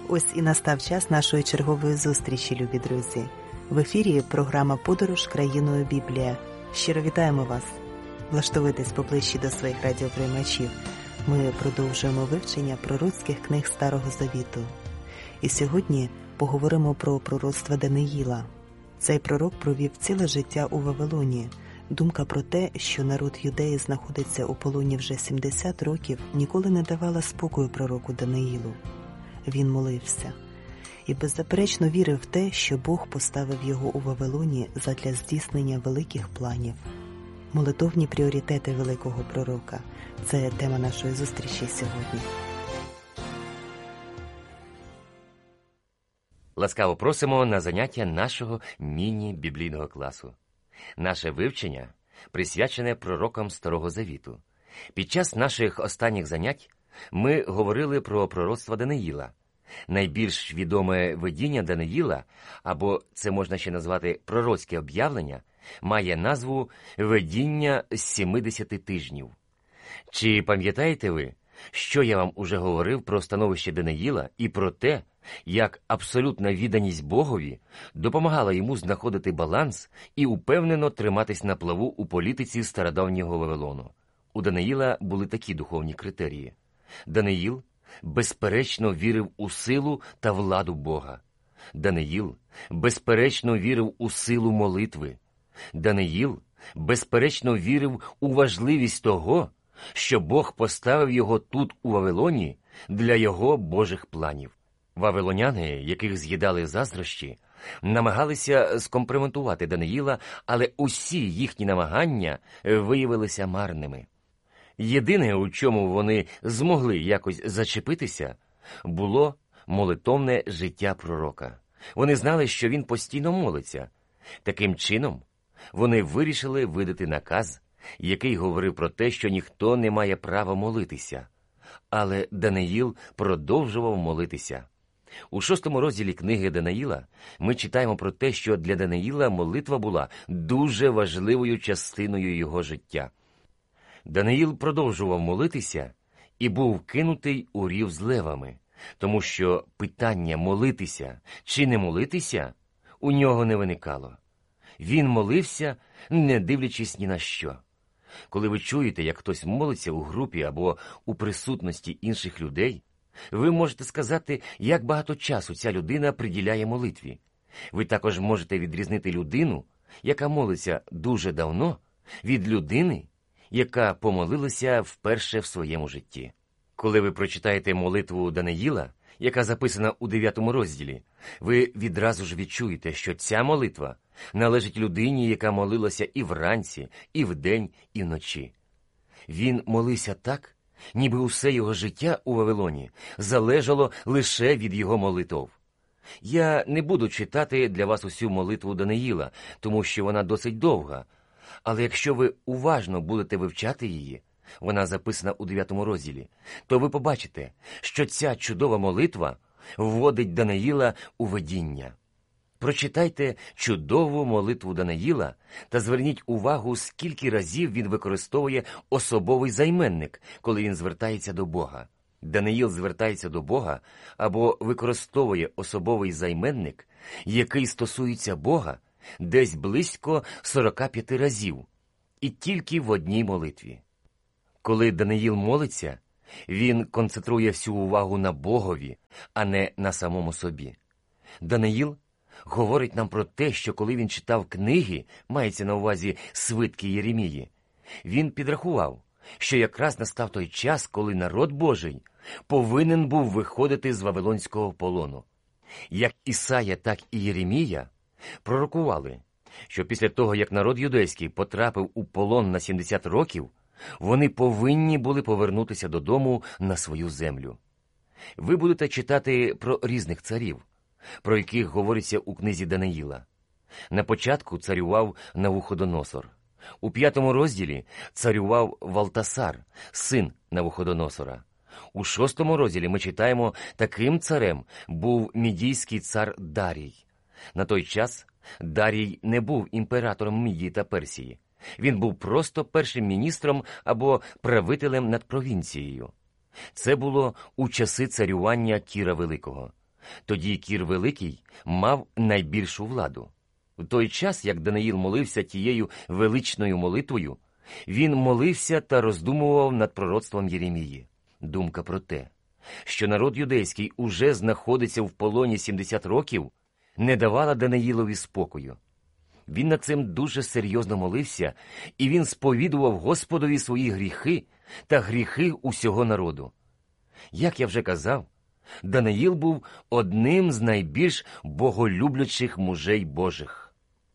Ось і настав час нашої чергової зустрічі, любі друзі. В ефірі програма «Подорож країною Біблія». Щиро вітаємо вас. Влаштовуйтесь поближче до своїх радіоприймачів. Ми продовжуємо вивчення пророцьких книг Старого Завіту. І сьогодні поговоримо про пророцтва Даниїла. Цей пророк провів ціле життя у Вавилоні. Думка про те, що народ Юдеї знаходиться у полоні вже 70 років, ніколи не давала спокою пророку Даниїлу. Він молився і беззаперечно вірив в те, що Бог поставив його у Вавилоні задля здійснення великих планів. Молитовні пріоритети великого пророка – це тема нашої зустрічі сьогодні. Ласкаво просимо на заняття нашого міні-біблійного класу. Наше вивчення присвячене пророкам Старого Завіту. Під час наших останніх занять ми говорили про пророцтва Даниїла. Найбільш відоме видіння Даниїла, або це можна ще назвати пророцьке об'явлення, має назву «Видіння з 70 тижнів». Чи пам'ятаєте ви, що я вам уже говорив про становище Даниїла і про те, як абсолютна відданість Богові допомагала йому знаходити баланс і упевнено триматись на плаву у політиці стародавнього Вавилону? У Даниїла були такі духовні критерії. Даниїл безперечно вірив у силу та владу Бога. Даниїл безперечно вірив у силу молитви. Даниїл безперечно вірив у важливість того, що Бог поставив його тут, у Вавилоні, для його Божих планів. Вавилоняни, яких з'їдали заздрощі, намагалися скомпрометувати Даниїла, але усі їхні намагання виявилися марними. Єдине, у чому вони змогли якось зачепитися, було молитовне життя пророка. Вони знали, що він постійно молиться. Таким чином, вони вирішили видати наказ, який говорив про те, що ніхто не має права молитися. Але Даниїл продовжував молитися. У 6 розділі книги Даниїла ми читаємо про те, що для Даниїла молитва була дуже важливою частиною його життя. Даниїл продовжував молитися і був кинутий у рів з левами, тому що питання молитися чи не молитися у нього не виникало. Він молився, не дивлячись ні на що. Коли ви чуєте, як хтось молиться у групі або у присутності інших людей, ви можете сказати, як багато часу ця людина приділяє молитві. Ви також можете відрізнити людину, яка молиться дуже давно, від людини, яка помолилася вперше в своєму житті. Коли ви прочитаєте молитву Даниїла, яка записана у 9 розділі, ви відразу ж відчуєте, що ця молитва належить людині, яка молилася і вранці, і вдень, і вночі. Він молився так, ніби усе його життя у Вавилоні залежало лише від його молитов. Я не буду читати для вас усю молитву Даниїла, тому що вона досить довга, але якщо ви уважно будете вивчати її, вона записана у 9 розділі, то ви побачите, що ця чудова молитва вводить Даниїла у видіння. Прочитайте чудову молитву Даниїла та зверніть увагу, скільки разів він використовує особовий займенник, коли він звертається до Бога. Даниїл звертається до Бога або використовує особовий займенник, який стосується Бога, десь близько 45 разів, і тільки в одній молитві. Коли Даниїл молиться, він концентрує всю увагу на Богові, а не на самому собі. Даниїл говорить нам про те, що коли він читав книги, мається на увазі свитки Єремії, він підрахував, що якраз настав той час, коли народ Божий повинен був виходити з Вавилонського полону. Як Ісая, так і Єремія пророкували, що після того, як народ юдейський потрапив у полон на 70 років, вони повинні були повернутися додому на свою землю. Ви будете читати про різних царів, про яких говориться у книзі Даниїла. На початку царював Навуходоносор. У 5 розділі царював Валтасар, син Навуходоносора. У 6 розділі ми читаємо, таким царем був мідійський цар Дарій. На той час Дарій не був імператором Мідії та Персії. Він був просто першим міністром або правителем над провінцією. Це було у часи царювання Кіра Великого. Тоді Кір Великий мав найбільшу владу. В той час, як Даниїл молився тією величною молитвою, він молився та роздумував над пророцтвом Єремії. Думка про те, що народ юдейський уже знаходиться в полоні 70 років, не давала Даниїлові спокою. Він над цим дуже серйозно молився, і він сповідував Господові свої гріхи та гріхи усього народу. Як я вже казав, Даниїл був одним з найбільш боголюблячих мужей Божих.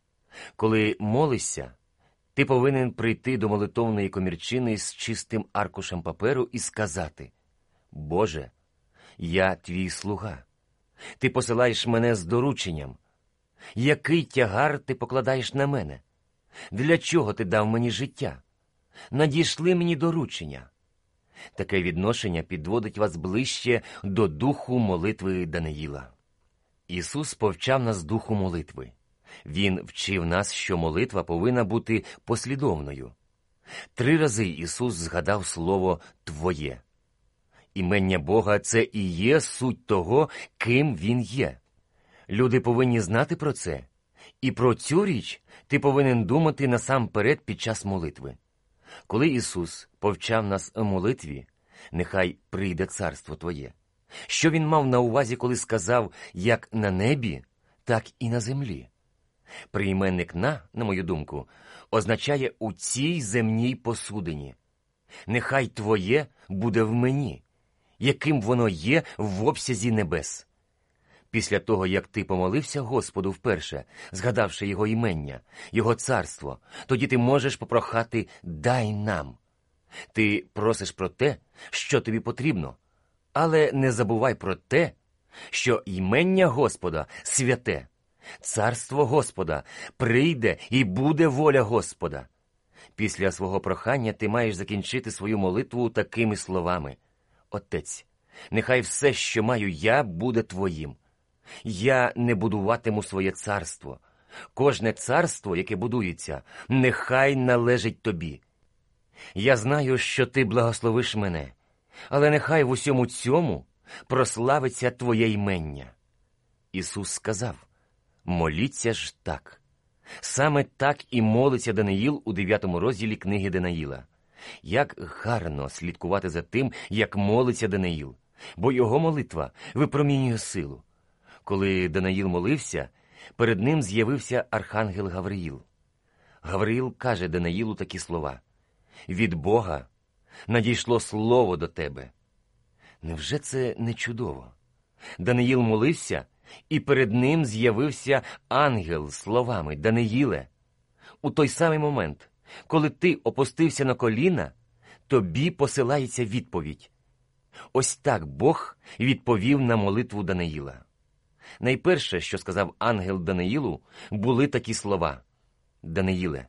Коли молишся, ти повинен прийти до молитовної комірчини з чистим аркушем паперу і сказати: «Боже, я твій слуга. Ти посилаєш мене з дорученням. Який тягар ти покладаєш на мене? Для чого ти дав мені життя? Надійшли мені доручення». Таке відношення підводить вас ближче до духу молитви Даниїла. Ісус повчав нас духу молитви. Він вчив нас, що молитва повинна бути послідовною. 3 рази Ісус згадав слово «Твоє». Імення Бога – це і є суть того, ким Він є. Люди повинні знати про це. І про цю річ ти повинен думати насамперед під час молитви. Коли Ісус повчав нас у молитві «Нехай прийде царство Твоє», що Він мав на увазі, коли сказав «як на небі, так і на землі»? Прийменник «на», на мою думку, означає «у цій земній посудині». «Нехай Твоє буде в мені», яким воно є в обсязі небес. Після того, як ти помолився Господу вперше, згадавши Його імення, Його царство, тоді ти можеш попрохати «дай нам». Ти просиш про те, що тобі потрібно, але не забувай про те, що імення Господа святе, царство Господа прийде і буде воля Господа. Після свого прохання ти маєш закінчити свою молитву такими словами: «Отець, нехай все, що маю я, буде Твоїм. Я не будуватиму своє царство. Кожне царство, яке будується, нехай належить Тобі. Я знаю, що Ти благословиш мене, але нехай в усьому цьому прославиться Твоє імення». Ісус сказав: «Моліться ж так». Саме так і молиться Даниїл у 9 розділі книги Даниїла. Як гарно слідкувати за тим, як молиться Даниїл, бо його молитва випромінює силу. Коли Даниїл молився, перед ним з'явився архангел Гавриїл. Гавриїл каже Даниїлу такі слова: «Від Бога надійшло слово до тебе». Невже це не чудово? Даниїл молився, і перед ним з'явився ангел з словами: «Даниїле, у той самий момент, коли ти опустився на коліна, тобі посилається відповідь». Ось так Бог відповів на молитву Даниїла. Найперше, що сказав ангел Даниїлу, були такі слова: «Даниїле,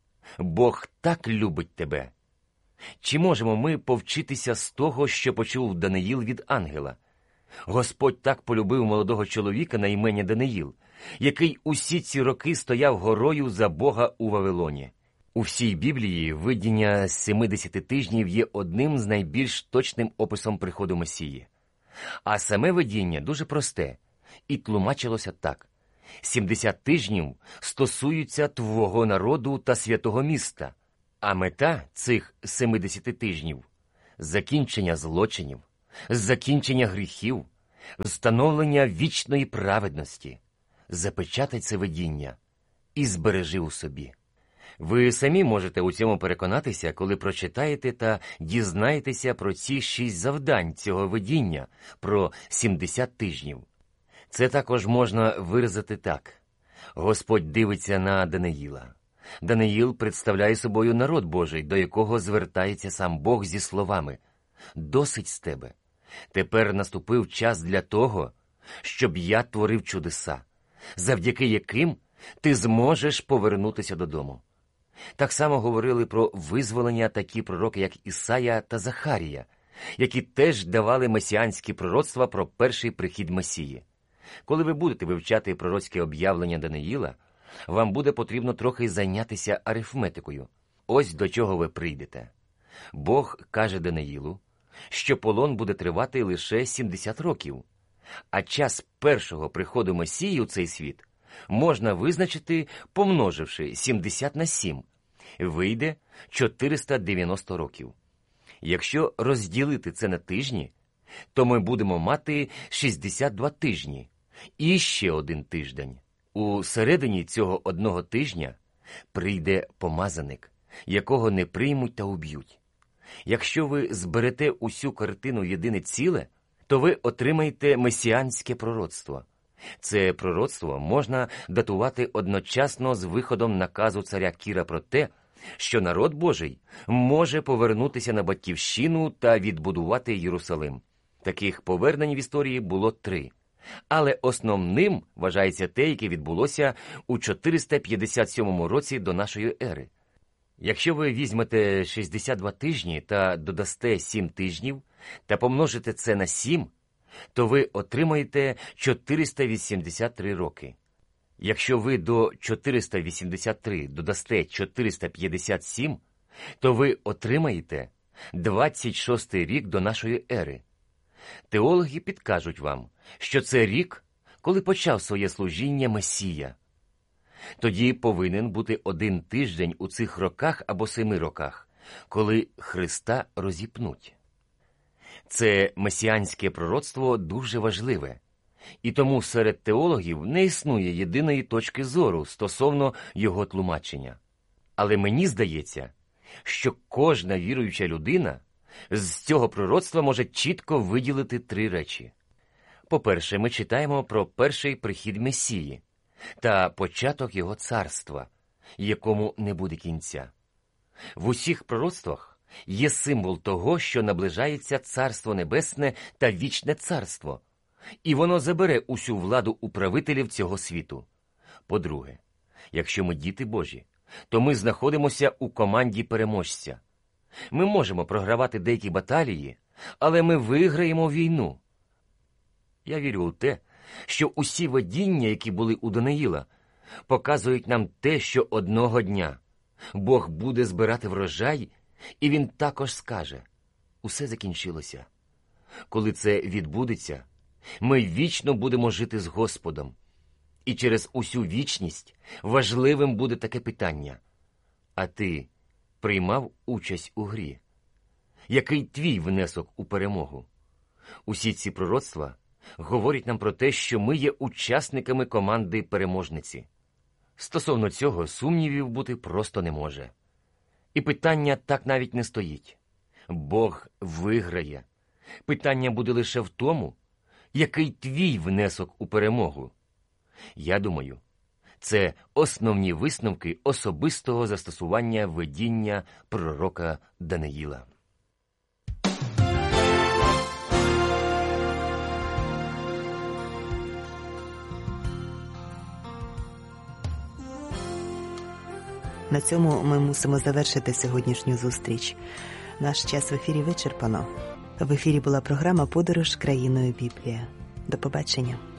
Бог так любить тебе». Чи можемо ми повчитися з того, що почув Даниїл від ангела? Господь так полюбив молодого чоловіка на ім'я Даниїл, який усі ці роки стояв горою за Бога у Вавилоні. У всій Біблії видіння 70 тижнів є одним з найбільш точним описом приходу Месії. А саме видіння дуже просте і тлумачилося так: 70 тижнів стосуються твого народу та святого міста, а мета цих 70 тижнів – закінчення злочинів, закінчення гріхів, встановлення вічної праведності. Запечатай це видіння і збережи у собі. Ви самі можете у цьому переконатися, коли прочитаєте та дізнаєтеся про ці 6 завдань цього видіння, про 70 тижнів. Це також можна виразити так. Господь дивиться на Даниїла. Даниїл представляє собою народ Божий, до якого звертається сам Бог зі словами: «Досить з тебе. Тепер наступив час для того, щоб я творив чудеса, завдяки яким ти зможеш повернутися додому». Так само говорили про визволення такі пророки, як Ісая та Захарія, які теж давали месіанські пророцтва про перший прихід Месії. Коли ви будете вивчати пророцьке об'явлення Даниїла, вам буде потрібно трохи зайнятися арифметикою. Ось до чого ви прийдете. Бог каже Даниїлу, що полон буде тривати лише 70 років. А час першого приходу Месії у цей світ можна визначити, помноживши 70 на 7. Вийде 490 років. Якщо розділити це на тижні, то ми будемо мати 62 тижні і ще один тиждень. У середині цього одного тижня прийде помазаник, якого не приймуть та уб'ють. Якщо ви зберете усю картину в єдине ціле, то ви отримаєте месіанське пророцтво. Це пророцтво можна датувати одночасно з виходом наказу царя Кіра про те, що народ Божий може повернутися на батьківщину та відбудувати Єрусалим. Таких повернень в історії було 3. Але основним вважається те, яке відбулося у 457 році до нашої ери. Якщо ви візьмете 62 тижні та додасте 7 тижнів та помножите це на 7, то ви отримаєте 483 роки. Якщо ви до 483 додасте 457, то ви отримаєте 26-й рік до нашої ери. Теологи підкажуть вам, що це рік, коли почав своє служіння Месія. Тоді повинен бути 1 тиждень у цих роках або 7 роках, коли Христа розіпнуть. Це месіанське пророцтво дуже важливе, і тому серед теологів не існує єдиної точки зору стосовно його тлумачення. Але мені здається, що кожна віруюча людина з цього пророцтва може чітко виділити 3 речі. По-перше, ми читаємо про перший прихід Месії та початок його царства, якому не буде кінця. В усіх пророцтвах є символ того, що наближається Царство Небесне та Вічне Царство, і воно забере усю владу управителів цього світу. По-друге, якщо ми діти Божі, то ми знаходимося у команді переможця. Ми можемо програвати деякі баталії, але ми виграємо війну. Я вірю у те, що усі видіння, які були у Даниїла, показують нам те, що одного дня Бог буде збирати врожай, і Він також скаже: усе закінчилося. Коли це відбудеться, ми вічно будемо жити з Господом. І через усю вічність важливим буде таке питання: а ти приймав участь у грі? Який твій внесок у перемогу? Усі ці пророцтва говорять нам про те, що ми є учасниками команди переможниці. Стосовно цього сумнівів бути просто не може. І питання так навіть не стоїть. Бог виграє. Питання буде лише в тому, який твій внесок у перемогу. Я думаю, це основні висновки особистого застосування видіння пророка Даниїла. На цьому ми мусимо завершити сьогоднішню зустріч. Наш час в ефірі вичерпано. В ефірі була програма «Подорож країною Біблія». До побачення.